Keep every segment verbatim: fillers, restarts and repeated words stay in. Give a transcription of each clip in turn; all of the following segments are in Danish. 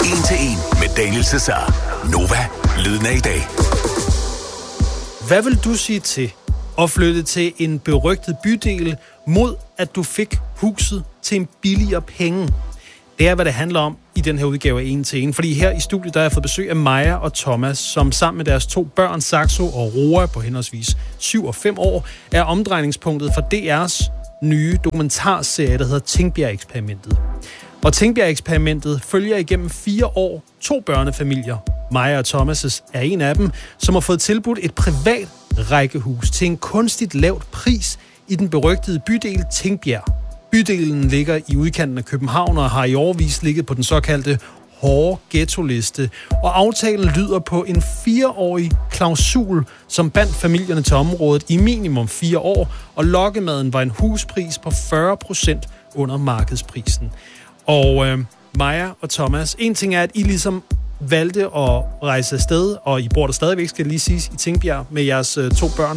En til en med Daniel Cesar. Nova, lyden af i dag. Hvad vil du sige til at flytte til en berygtet bydel, mod at du fik huset til en billigere penge? Det er, hvad det handler om i den her udgave af En til en. Fordi her i studiet, der har jeg fået besøg af Maja og Thomas, som sammen med deres to børn, Saxo og Roa, på henholdsvis syv og fem år, er omdrejningspunktet for D R's nye dokumentarserie, der hedder Tingbjerg-eksperimentet. Og Tingbjerg-eksperimentet følger igennem fire år to børnefamilier. Maja og Thomas' er en af dem, som har fået tilbudt et privat rækkehus til en kunstigt lavt pris i den berygtede bydel Tingbjerg. Bydelen ligger i udkanten af København og har i årevis ligget på den såkaldte hårde ghetto-liste. Og aftalen lyder på en fireårig klausul, som bandt familierne til området i minimum fire år, og lokkemaden var en huspris på fyrre procent under markedsprisen. Og øh, Maja og Thomas, en ting er, at I ligesom valgte at rejse afsted, og I bor der stadigvæk, skal lige siges, i Tingbjerg med jeres øh, to børn.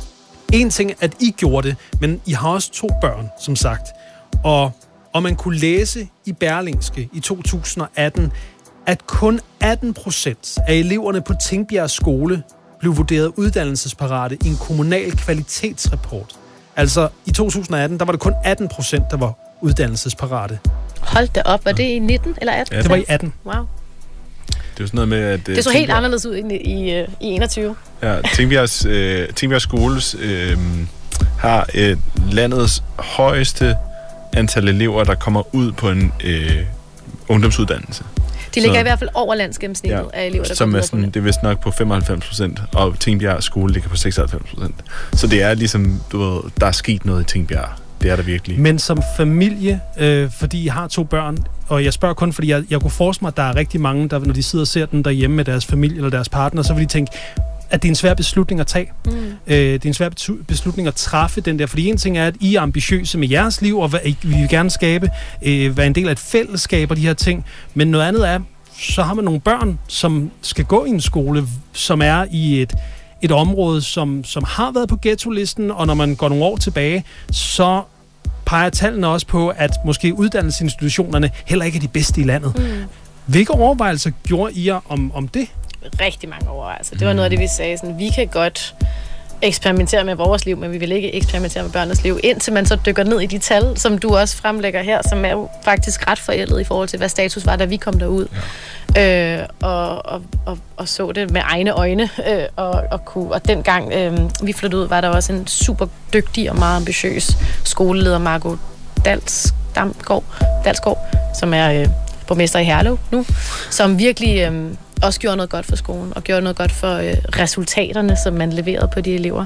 En ting er, at I gjorde det, men I har også to børn, som sagt. Og, og man kunne læse i Berlingske i to tusind og atten, at kun atten procent af eleverne på Tingbjerg skole blev vurderet uddannelsesparate i en kommunal kvalitetsrapport. Altså i to tusind og atten, der var det kun atten procent, der var uddannelsesparate. Hold da op, var det i nitten eller atten? Ja, det var i atten. Wow. Det er jo sådan noget med, at... Det så helt anderledes ud i, i, i enogtyve. Ja, Tingbjergs, øh, Tingbjerg Skoles øh, har øh, landets højeste antal elever, der kommer ud på en øh, ungdomsuddannelse. De ligger så, i hvert fald over landsgennemsnittet ja, af elever, der som kommer er ud sådan, på det. det er vist nok på femoghalvfems procent, og Tingbjerg Skole ligger på seksoghalvfems procent. Så det er ligesom, du ved, der er sket noget i Tingbjerg. Det er der virkelig. Men som familie, øh, fordi I har to børn, og jeg spørger kun, fordi jeg, jeg kunne forestille mig, at der er rigtig mange, der, når de sidder og ser den derhjemme med deres familie eller deres partner, så vil de tænke, at det er en svær beslutning at tage. Mm. Øh, det er en svær beslutning at træffe den der, fordi en ting er, at I er ambitiøse med jeres liv, og I vil gerne skabe, øh, være en del af et fællesskab og de her ting, men noget andet er, så har man nogle børn, som skal gå i en skole, som er i et et område, som, som har været på ghetto-listen, og når man går nogle år tilbage, så peger tallene også på, at måske uddannelsesinstitutionerne heller ikke er de bedste i landet. Mm. Hvilke overvejelser gjorde I om, om det? Rigtig mange overvejelser. Det var noget af det, vi sagde. Sådan, vi kan godt eksperimentere med vores liv, men vi vil ikke eksperimentere med børnenes liv, indtil man så dykker ned i de tal, som du også fremlægger her, som er jo faktisk ret forældet i forhold til, hvad status var, da vi kom derud. Ja. Øh, og, og, og, og så det med egne øjne. Øh, og, og, kunne, og dengang øh, vi flyttede ud, var der også en super dygtig og meget ambitiøs skoleleder, Margot Dalsgaard, Dalsgaard, som er øh, borgmester i Herlev nu, som virkelig... Øh, også gjorde noget godt for skolen, og gjorde noget godt for øh, resultaterne, som man leverede på de elever.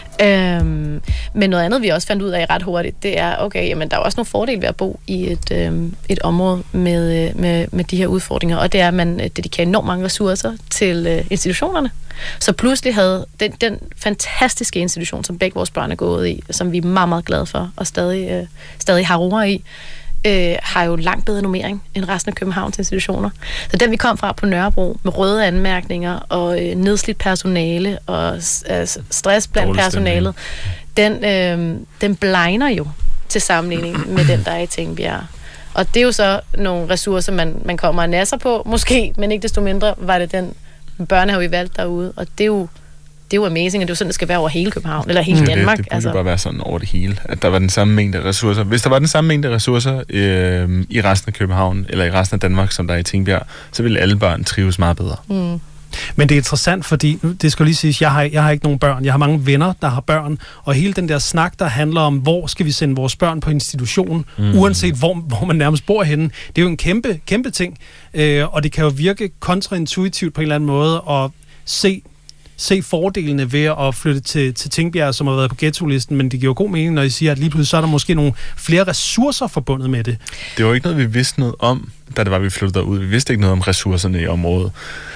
Øhm, men noget andet, vi også fandt ud af ret hurtigt, det er, okay, jamen, der er også nogle fordele ved at bo i et, øh, et område med, med, med de her udfordringer, og det er, at man dedikerer enormt mange ressourcer til øh, institutionerne. Så pludselig havde den, den fantastiske institution, som begge vores børn er gået i, som vi er meget, meget glade for, og stadig, øh, stadig har roer i, Øh, har jo langt bedre nummering end resten af Københavns institutioner. Så den, vi kom fra på Nørrebro, med røde anmærkninger og øh, nedslidt personale og øh, stress blandt personalet, den, øh, den blegner jo til sammenligning med den, der er i Tingbjerg. Og det er jo så nogle ressourcer, man, man kommer og nasser på, måske, men ikke desto mindre var det den børnehave, vi valgte derude. Og det er jo Det er jo amazing, at det er jo sådan, det skal være over hele København, eller hele Danmark. Det, det burde altså. bare være sådan over det hele, at der var den samme mængde ressourcer. Hvis der var den samme mængde ressourcer øh, i resten af København, eller i resten af Danmark, som der er i Tingbjerg, så ville alle børn trives meget bedre. Mm. Men det er interessant, fordi, det skal lige siges, jeg har, jeg har ikke nogen børn. Jeg har mange venner, der har børn, og hele den der snak, der handler om, hvor skal vi sende vores børn på institution, mm. uanset hvor, hvor man nærmest bor henne. Det er jo en kæmpe, kæmpe ting, øh, og det kan jo virke kontraintuitivt på en eller anden måde at se se fordelene ved at flytte til, til Tingbjerg, som har været på ghetto-listen, men det giver jo god mening, når I siger, at lige pludselig så er der måske nogle flere ressourcer forbundet med det. Det var ikke noget, vi vidste noget om, da det var, vi flyttede derud. Vi vidste ikke noget om ressourcerne i området.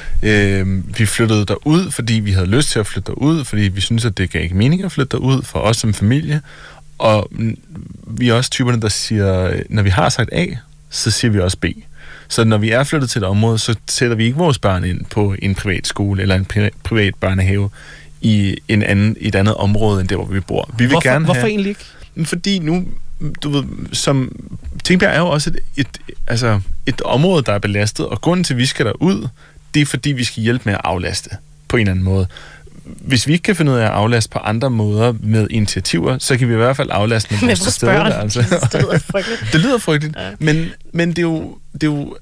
Øh, vi flyttede derud, fordi vi havde lyst til at flytte derud, fordi vi syntes, at det gav ikke mening at flytte derud for os som familie. Og vi er også typerne, der siger, når vi har sagt A, så siger vi også B. Så når vi er flyttet til et område, så sætter vi ikke vores børn ind på en privat skole eller en privat børnehave i, en anden, i et andet område, end der, hvor vi bor. Vi vil hvorfor, gerne hvorfor have, egentlig ikke? Fordi nu du ved, som Tingbjerg er jo også et, et, altså et område, der er belastet, og grunden til, at vi skal derud, det er, fordi vi skal hjælpe med at aflaste på en eller anden måde. Hvis vi ikke kan finde ud af at aflaste på andre måder med initiativer, så kan vi i hvert fald aflaste med, med vores børn. Altså. Det lyder frygteligt. Det lyder frygteligt, ja. men, men det er jo... Det er jo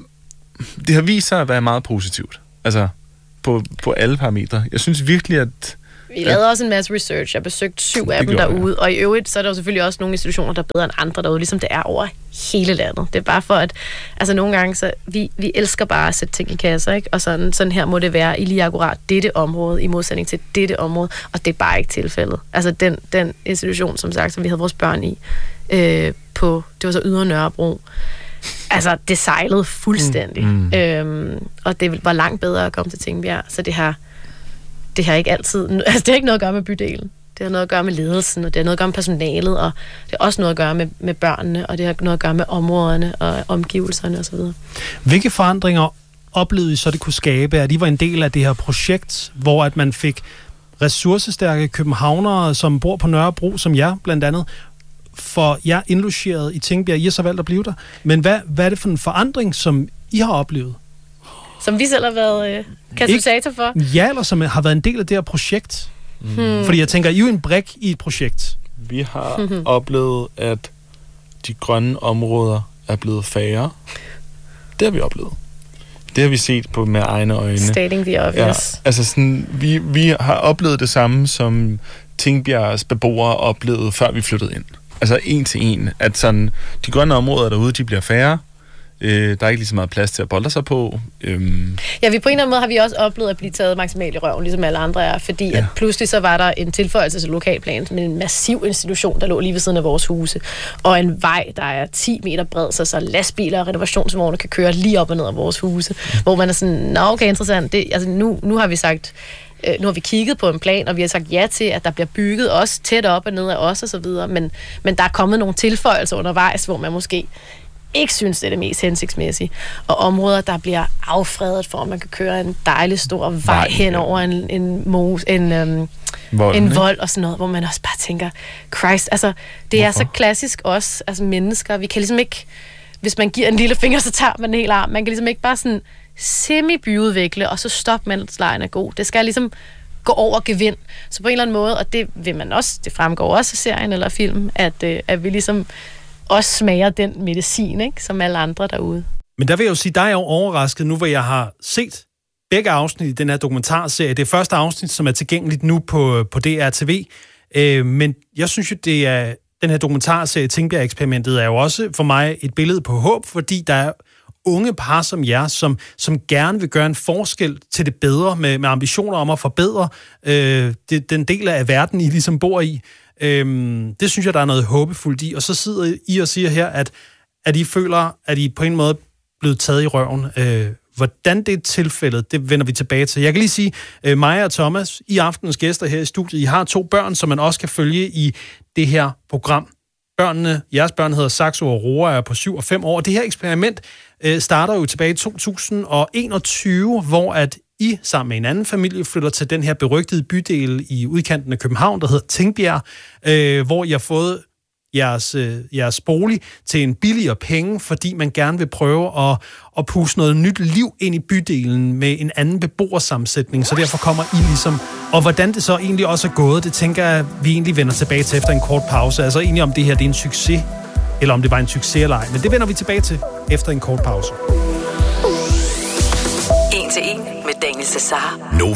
det har vist sig at være meget positivt. Altså, på, på alle parametre. Jeg synes virkelig, at... Vi lavede ja. også en masse research. Jeg besøgte syv af dem derude. Ja. Og i øvrigt, så er der jo selvfølgelig også nogle institutioner, der er bedre end andre derude, ligesom det er over hele landet. Det er bare for, at... Altså, nogle gange, så... Vi, vi elsker bare at sætte ting i kasser, ikke? Og sådan, sådan her må det være i lige akkurat dette område, i modsætning til dette område. Og det er bare ikke tilfældet. Altså, den, den institution, som sagt, som vi havde vores børn i, øh, på... Det var så Ydre Nørrebro. Altså, det sejlede fuldstændig. Mm. Mm. Øhm, og det var langt bedre at komme til Tingbjerg. Så det har, det har ikke altid... Altså, det har ikke noget at gøre med bydelen. Det har noget at gøre med ledelsen, og det har noget at gøre med personalet, og det har også noget at gøre med, med børnene, og det har noget at gøre med områderne og omgivelserne osv. Hvilke forandringer oplevede I så, det kunne skabe, at I var en del af det her projekt, hvor at man fik ressourcestærke københavnere, som bor på Nørrebro, som jer blandt andet, for jer indlogeret i Tingbjerg. I har så valgt at blive der. Men hvad, hvad er det for en forandring, som I har oplevet? Som vi selv har været øh, katalysator for? Ja, eller som har været en del af det her projekt. Hmm. Fordi jeg tænker, I er jo en brik i et projekt. Vi har hmm. oplevet, at de grønne områder er blevet færre. Det har vi oplevet. Det har vi set på med egne øjne. Stating the obvious. Ja, altså sådan, vi, vi har oplevet det samme, som Tingbjergs beboere oplevede, før vi flyttede ind. Altså en til en, at sådan, de grønne områder derude, de bliver færre. Øh, der er ikke lige så meget plads til at bolde sig på. Øhm. Ja, vi på en eller anden måde har vi også oplevet at blive taget maksimalt i røven, ligesom alle andre er, fordi ja. at pludselig så var der en tilføjelse til lokalplanen med en massiv institution, der lå lige ved siden af vores huse, og en vej, der er ti meter bred, så, så lastbiler og renovationsvogne kan køre lige op og ned af vores huse, mm. hvor man er sådan, nå okay, interessant. Det, altså, nu, nu har vi sagt, øh, nu har vi kigget på en plan, og vi har sagt ja til, at der bliver bygget også tæt op og ned af os og så videre, men, men der er kommet nogle tilføjelser undervejs, hvor man måske ikke synes, det er det mest hensigtsmæssige. Og områder, der bliver affredet for, at man kan køre en dejlig stor vej, vej hen over en, en, mos, en, øhm, Volden, en vold og sådan noget, hvor man også bare tænker, Christ, altså, det Hvorfor? er så klassisk os, altså mennesker, vi kan ligesom ikke, hvis man giver en lille finger, så tager man en hel arm. Man kan ligesom ikke bare sådan semi-byudvikle, og så stoppe, mens lejen er god. Det skal ligesom gå over gevind. Så på en eller anden måde, og det vil man også, det fremgår også af serien eller filmen, at, øh, at vi ligesom også smager den medicin, ikke, som alle andre derude. Men der vil jeg jo sige, dig er jo overrasket nu, hvor jeg har set begge afsnit i den her dokumentarserie. Det er første afsnit, som er tilgængeligt nu på, på D R T V. Øh, men jeg synes jo, det er, den her dokumentarserie, Tingbjerg-eksperimentet, er jo også for mig et billede på håb, fordi der er unge par som jer, som, som gerne vil gøre en forskel til det bedre, med, med ambitioner om at forbedre øh, det, den del af verden, I ligesom bor i. Øhm, det synes jeg, der er noget håbefuldt i. Og så sidder I og siger her, at, at I føler, at I på en måde er blevet taget i røven. Øh, hvordan det er tilfældet, det vender vi tilbage til. Jeg kan lige sige, øh, Maja og Thomas, I aftenens gæster her i studiet, I har to børn, som man også kan følge i det her program. Børnene, jeres børn hedder Saxo og Roa, er på syv og fem år. Det her eksperiment øh, starter jo tilbage i to tusind og enogtyve, hvor at I sammen med en anden familie flytter til den her berygtede bydel i udkanten af København, der hedder Tingbjerg, øh, hvor I har fået jeres, øh, jeres bolig til en billigere penge, fordi man gerne vil prøve at, at puste noget nyt liv ind i bydelen med en anden beboersammensætning, så derfor kommer I ligesom... Og hvordan det så egentlig også er gået, det tænker jeg, vi egentlig vender tilbage til efter en kort pause. Altså egentlig om det her det er en succes, eller om det var en succes eller ej. Men det vender vi tilbage til efter en kort pause. En til en med Daniel Cesar. Nova